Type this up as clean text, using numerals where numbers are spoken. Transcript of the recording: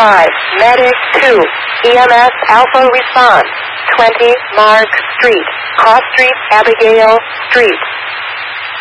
5, Medic 2, EMS Alpha response, 20 Mark Street, Cross Street, Abigail Street.